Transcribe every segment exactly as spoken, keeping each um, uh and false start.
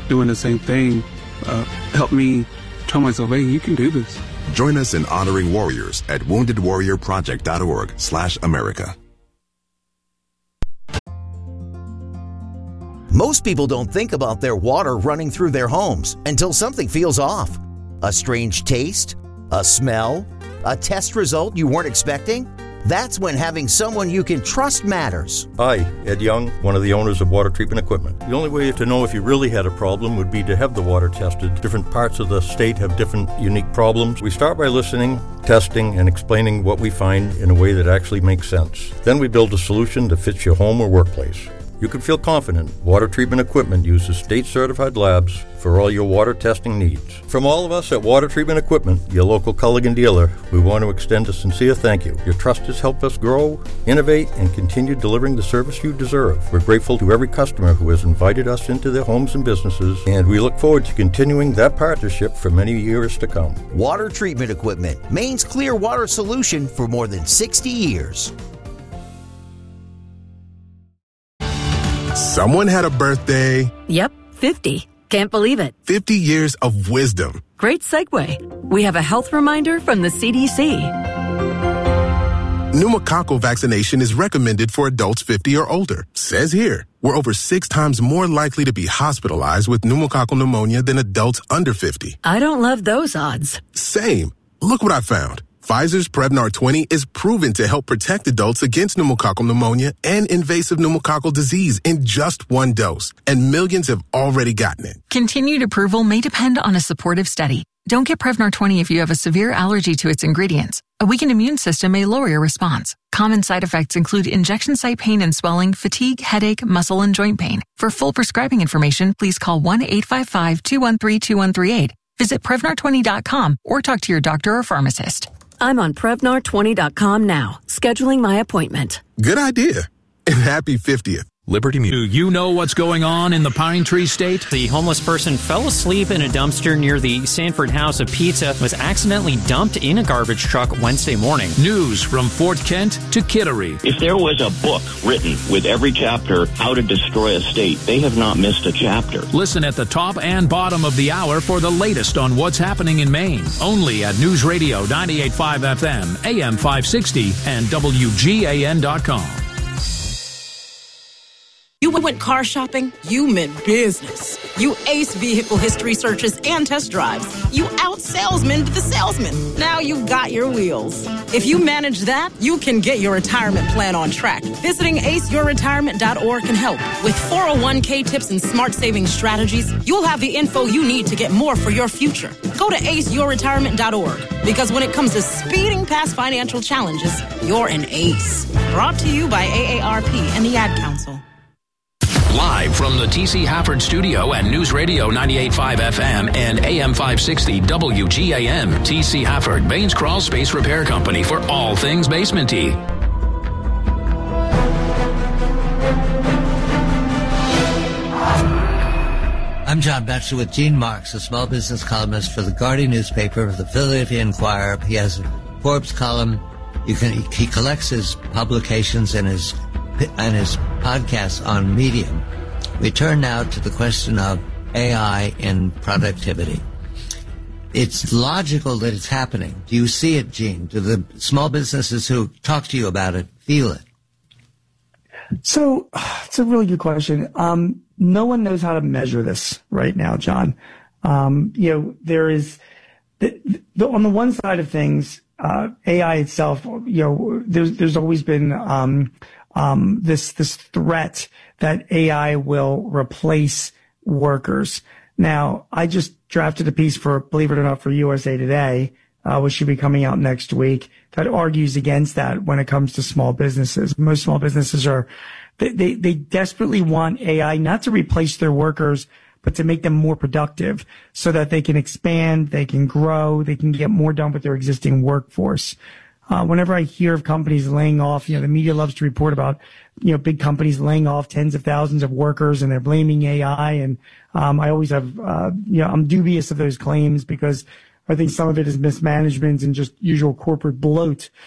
doing the same thing uh, helped me tell myself, hey, you can do this. Join us in honoring warriors at wounded warrior project dot org slash America. Most people don't think about their water running through their homes until something feels off. A strange taste, a smell, a test result you weren't expecting. That's when having someone you can trust matters. Hi, Ed Young, one of the owners of Water Treatment Equipment. The only way to know if you really had a problem would be to have the water tested. Different parts of the state have different unique problems. We start by listening, testing, and explaining what we find in a way that actually makes sense. Then we build a solution that fits your home or workplace. You can feel confident Water Treatment Equipment uses state-certified labs for all your water testing needs. From all of us at Water Treatment Equipment, your local Culligan dealer, we want to extend a sincere thank you. Your trust has helped us grow, innovate, and continue delivering the service you deserve. We're grateful to every customer who has invited us into their homes and businesses, and we look forward to continuing that partnership for many years to come. Water Treatment Equipment, Maine's clear water solution for more than sixty years. Someone had a birthday. Yep, fifty. Can't believe it. fifty years of wisdom. Great segue. We have a health reminder from the C D C. Pneumococcal vaccination is recommended for adults fifty or older. Says here, we're over six times more likely to be hospitalized with pneumococcal pneumonia than adults under fifty. I don't love those odds. Same. Look what I found. Pfizer's Prevnar twenty is proven to help protect adults against pneumococcal pneumonia and invasive pneumococcal disease in just one dose, and millions have already gotten it. Continued approval may depend on a supportive study. Don't get Prevnar twenty if you have a severe allergy to its ingredients. A weakened immune system may lower your response. Common side effects include injection site pain and swelling, fatigue, headache, muscle, and joint pain. For full prescribing information, please call one eight five five, two one three, two one three eight. Visit Prevnar twenty dot com or talk to your doctor or pharmacist. I'm on Prevnar twenty dot com now, scheduling my appointment. Good idea. And happy fiftieth. Liberty Mutual. Do you know what's going on in the Pine Tree State? The homeless person fell asleep in a dumpster near the Sanford House of Pizza, was accidentally dumped in a garbage truck Wednesday morning. News from Fort Kent to Kittery. If there was a book written with every chapter, How to Destroy a State, they have not missed a chapter. Listen at the top and bottom of the hour for the latest on what's happening in Maine. Only at News Radio ninety-eight point five F M, A M five sixty, and W G A N dot com. You went car shopping, you meant business. You ace vehicle history searches and test drives. You out-salesmaned the salesman. Now you've got your wheels. If you manage that, you can get your retirement plan on track. Visiting ace your retirement dot org can help. With four oh one k tips and smart saving strategies, you'll have the info you need to get more for your future. Go to ace your retirement dot org, because when it comes to speeding past financial challenges, you're an ace. Brought to you by A A R P and the Ad Council. Live from the T C Hafford Studio at News Radio ninety-eight point five F M and A M five sixty W G A N. T C Hafford, Baines Crawl Space Repair Company for all things basement-y. I'm John Batchelor with Gene Marks, a small business columnist for the Guardian newspaper, the Philadelphia Inquirer. He has a Forbes column. You can he collects his publications and his and his podcasts on Medium. We turn now to the question of A I in productivity. It's logical that it's happening. Do you see it, Gene? Do the small businesses who talk to you about it feel it? So it's a really good question. Um, no one knows how to measure this right now, John. Um, you know, there is the, the, on the one side of things, uh, A I itself, you know, there's, there's always been, um, Um, this, this threat that A I will replace workers. Now, I just drafted a piece for, believe it or not, for U S A Today, uh, which should be coming out next week, that argues against that when it comes to small businesses. Most small businesses are, they, they, they desperately want A I not to replace their workers, but to make them more productive so that they can expand, they can grow, they can get more done with their existing workforce. Uh, whenever I hear of companies laying off, you know, the media loves to report about, you know, big companies laying off tens of thousands of workers and they're blaming A I. And, um, I always have, uh, you know, I'm dubious of those claims because I think some of it is mismanagement and just usual corporate bloat.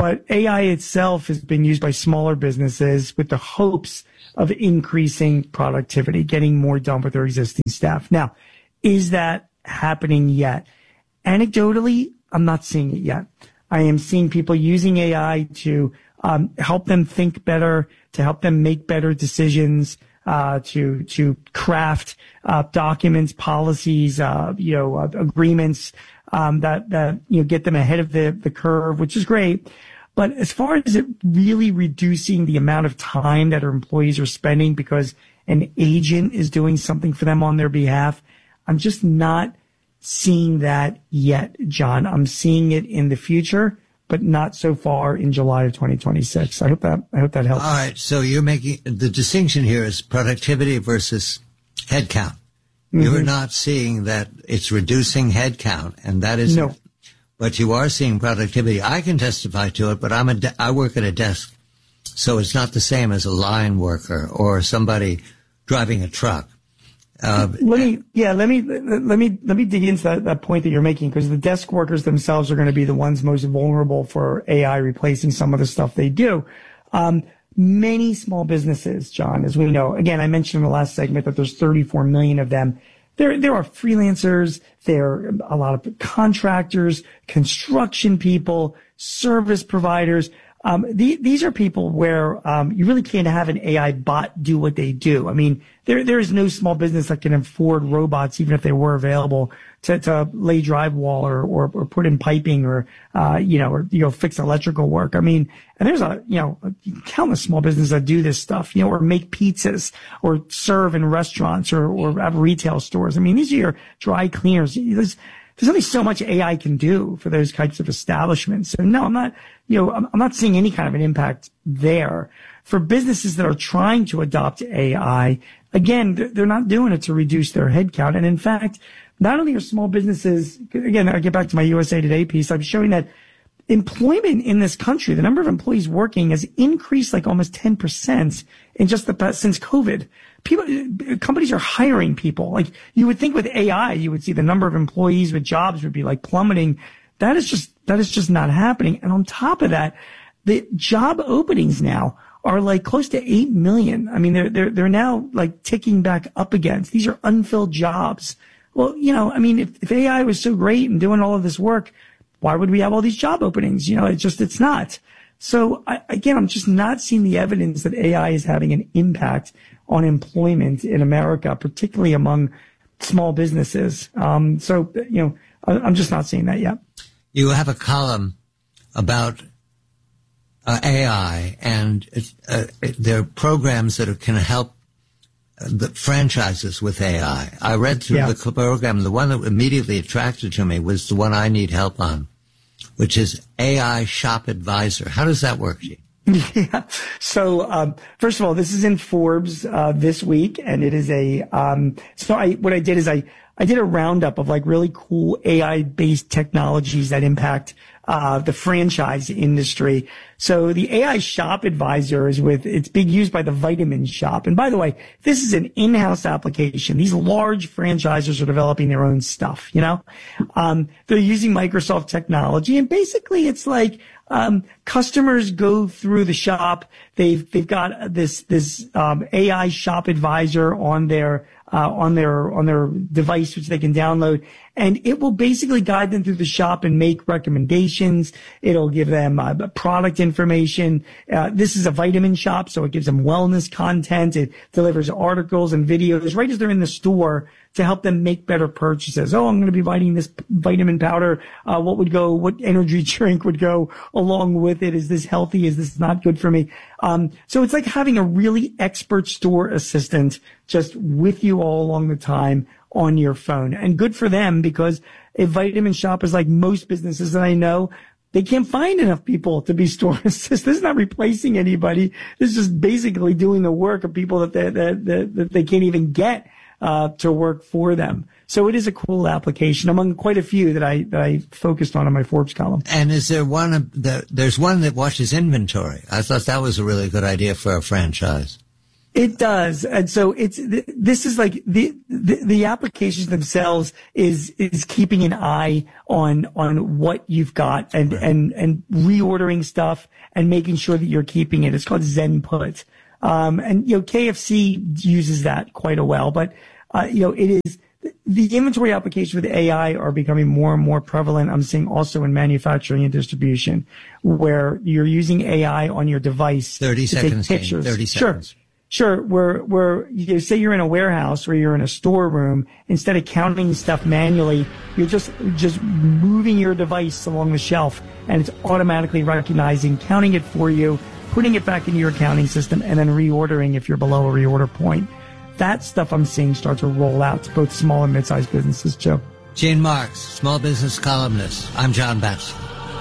but A I itself has been used by smaller businesses with the hopes of increasing productivity, getting more done with their existing staff. Now, is that happening yet? Anecdotally, I'm not seeing it yet. I am seeing people using A I to um, help them think better, to help them make better decisions, uh, to to craft uh, documents, policies, uh, you know, uh, agreements um, that that you know get them ahead of the the curve, which is great. But as far as it really reducing the amount of time that our employees are spending because an agent is doing something for them on their behalf, I'm just not seeing that yet, John. I'm seeing it in the future, but not so far in July of twenty twenty-six. I hope that I hope that helps. All right. So you're making the distinction here is productivity versus headcount. Mm-hmm. You're not seeing that it's reducing headcount, and that is no. But you are seeing productivity. I can testify to it, but I'm a de- I work at a desk, so it's not the same as a line worker or somebody driving a truck. Uh, let me, yeah, let me, let me, let me dig into that, that point that you're making, because the desk workers themselves are going to be the ones most vulnerable for A I replacing some of the stuff they do. Um, many small businesses, John, as we know, again, I mentioned in the last segment that there's thirty-four million of them. There, there are freelancers, there are a lot of contractors, construction people, service providers. Um, the, these are people where, um, you really can't have an A I bot do what they do. I mean, there, there is no small business that can afford robots, even if they were available to, to lay drywall or, or, or put in piping or, uh, you know, or, you know, fix electrical work. I mean, and there's a, you know, countless small businesses that do this stuff, you know, or make pizzas or serve in restaurants or, or have retail stores. I mean, these are your dry cleaners. There's, There's only so much A I can do for those types of establishments. So no, I'm not, you know, I'm, I'm not seeing any kind of an impact there. For businesses that are trying to adopt A I, again, they're not doing it to reduce their headcount. And in fact, not only are small businesses, again, I get back to my U S A Today piece, I'm showing that employment in this country, the number of employees working has increased like almost ten percent in just the past, since COVID. People, companies are hiring people. Like you would think with A I, you would see the number of employees with jobs would be like plummeting. That is just, that is just not happening. And on top of that, the job openings now are like close to eight million. I mean, they're, they're, they're now like ticking back up against. These are unfilled jobs. Well, you know, I mean, if, if A I was so great and doing all of this work, why would we have all these job openings? You know, it's just, it's not. So I, again, I'm just not seeing the evidence that A I is having an impact on employment in America, particularly among small businesses. Um, so, you know, I, I'm just not seeing that yet. You have a column about uh, A I, and uh, there are programs that are, can help the franchises with A I. I read through yeah. the program. The one that immediately attracted to me was the one I need help on, which is A I Shop Advisor. How does that work, Gene? Yeah. So, um, first of all, this is in Forbes, uh, this week, and it is a, um, so I, what I did is I, I did a roundup of like really cool A I-based technologies that impact, uh, the franchise industry. So the A I Shop Advisor is with, it's being used by the Vitamin Shop. And by the way, this is an in-house application. These large franchisers are developing their own stuff, you know? Um, they're using Microsoft technology, and basically it's like, Um, customers go through the shop. They've, they've got this, this, um, A I Shop Advisor on their, uh, on their, on their device, which they can download. And it will basically guide them through the shop and make recommendations. It'll give them, uh, product information. Uh, this is a vitamin shop, so it gives them wellness content. It delivers articles and videos right as they're in the store to help them make better purchases. Oh, I'm going to be buying this vitamin powder. Uh, what would go, what energy drink would go along with it? Is this healthy? Is this not good for me? Um, so it's like having a really expert store assistant just with you all along the time on your phone. And good for them, because a Vitamin Shop is like most businesses that I know, they can't find enough people to be store assistants. This is not replacing anybody. This is just basically doing the work of people that they, that, that, that they can't even get uh, to work for them. So it is a cool application among quite a few that I, that I focused on in my Forbes column. And is there one that, there's one that watches inventory. I thought that was a really good idea for a franchise. It does. And so it's, this is like the, the, the applications themselves is, is keeping an eye on, on what you've got and, right. and, and reordering stuff and making sure that you're keeping it. It's called ZenPut. Um, and, you know, K F C uses that quite a well, but, uh, you know, it is, the inventory applications with A I are becoming more and more prevalent. I'm seeing also in manufacturing and distribution where you're using A I on your device. thirty to seconds. Take pictures. thirty seconds. Sure. Sure. Where, where you say you're in a warehouse or you're in a storeroom, instead of counting stuff manually, you're just, just moving your device along the shelf and it's automatically recognizing, counting it for you, putting it back into your accounting system and then reordering if you're below a reorder point. That stuff I'm seeing start to roll out to both small and mid-sized businesses, Joe. Gene Marks, small business columnist. I'm John Batchelor.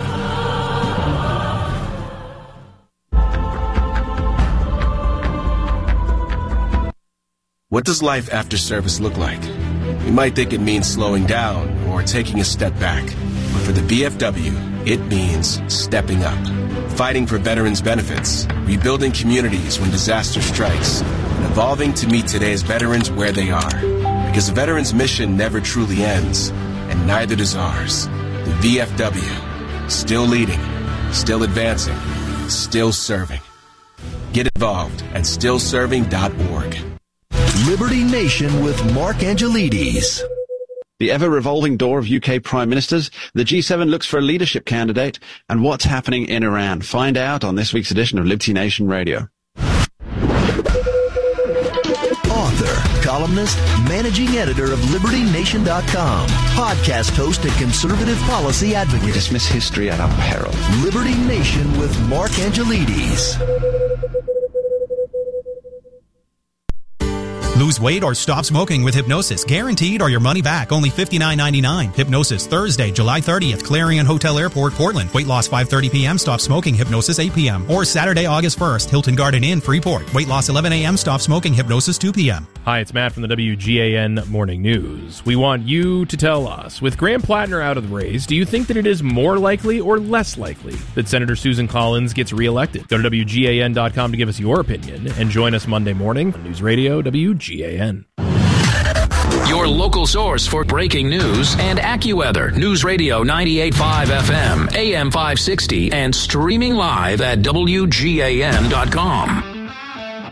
What does life after service look like? You might think it means slowing down or taking a step back. But for the V F W, it means stepping up. Fighting for veterans' benefits, rebuilding communities when disaster strikes, and evolving to meet today's veterans where they are. Because a veteran's mission never truly ends, and neither does ours. The V F W, still leading, still advancing, still serving. Get involved at still serving dot org. Liberty Nation with Mark Angelides. The ever-revolving door of U K prime ministers, the G seven looks for a leadership candidate, and what's happening in Iran. Find out on this week's edition of Liberty Nation Radio. Author, columnist, managing editor of Liberty Nation dot com, podcast host and conservative policy advocate. We dismiss history at our peril. Liberty Nation with Mark Angelides. Lose weight or stop smoking with hypnosis. Guaranteed or your money back. Only fifty-nine ninety-nine. Hypnosis, Thursday, July thirtieth. Clarion Hotel Airport, Portland. Weight loss five thirty p.m. Stop smoking. Hypnosis eight p.m. Or Saturday, August first. Hilton Garden Inn, Freeport. Weight loss eleven a.m. Stop smoking. Hypnosis two p.m. Hi, it's Matt from the W G A N Morning News. We want you to tell us, with Graham Plattner out of the race, do you think that it is more likely or less likely that Senator Susan Collins gets reelected? Go to W G A N dot com to give us your opinion and join us Monday morning on News Radio W G A N. Your local source for breaking news and AccuWeather. News Radio ninety-eight point five F M, A M five sixty, and streaming live at W G A N dot com.